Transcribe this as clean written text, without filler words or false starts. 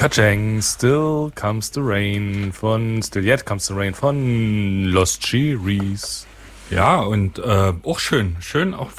Kacheng, Still Comes the Rain von Still Yet Comes the Rain von Lost Cherries. Ja, und auch schön auch